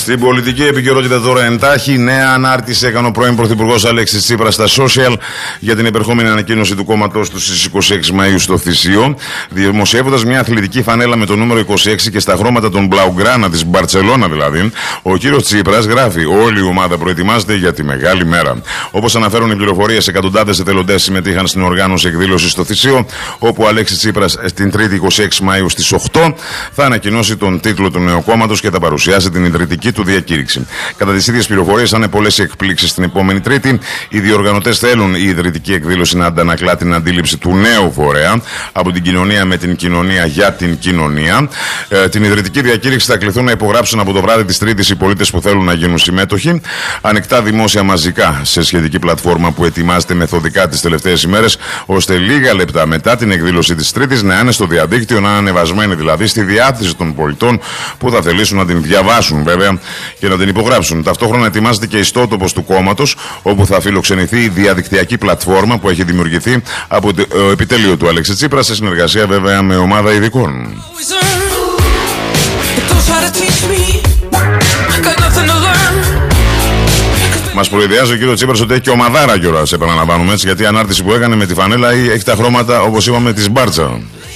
Στην πολιτική επικαιρότητα τώρα εντάχει, νέα ανάρτηση έκανε ο πρώην Πρωθυπουργός Αλέξης Τσίπρας στα social για την επερχόμενη ανακοίνωση του κόμματός του στις 26 Μαΐου στο Θησίο. Δημοσιεύοντας μια αθλητική φανέλα με το νούμερο 26 και στα χρώματα των Μπλαουγκράνα της Μπαρτσελώνα δηλαδή, ο κύριος Τσίπρας γράφει: όλη η ομάδα προετοιμάζεται για τη μεγάλη μέρα. Όπως αναφέρουν οι πληροφορίες, εκατοντάδες εθελοντές συμμετείχαν στην οργάνωση εκδήλωση στο Θησίο, όπου ο Αλέξης Τσίπρας την 3η 26 Μαΐου στις 8 θα ανακοινώσει τον τίτλο του νέου κόμματος και θα παρουσιάσει την ιδρυτική του διακήρυξη. Κατά τις ίδιες πληροφορίες, θα είναι πολλές οι εκπλήξεις την επόμενη Τρίτη. Οι διοργανωτές θέλουν η ιδρυτική εκδήλωση να αντανακλά την αντίληψη του νέου φορέα, από την κοινωνία με την κοινωνία για την κοινωνία. Την ιδρυτική διακήρυξη θα κληθούν να υπογράψουν από το βράδυ της Τρίτης οι πολίτες που θέλουν να γίνουν συμμέτοχοι. Ανοιχτά δημόσια μαζικά σε σχετική πλατφόρμα που ετοιμάζεται μεθοδικά τις τελευταίες ημέρες, ώστε λίγα λεπτά μετά την εκδήλωση της Τρίτης να είναι στο διαδίκτυο, να είναι ανεβασμένη δηλαδή στη διάθεση των πολιτών που θα θελήσουν να την διαβάσουν βέβαια και να την υπογράψουν. Ταυτόχρονα ετοιμάζεται και ιστότοπος του κόμματος, όπου θα φιλοξενηθεί η διαδικτυακή πλατφόρμα που έχει δημιουργηθεί από το επιτέλειο του Αλέξη Τσίπρα, σε συνεργασία βέβαια με ομάδα ειδικών. Μας προειδιάζει ο κύριος Τσίπρας ότι έχει και ομαδάρα κιόλας, επαναλαμβάνουμε έτσι, γιατί η ανάρτηση που έκανε με τη φανέλα έχει τα χρώματα, όπως είπαμε, της Μπάρτσα.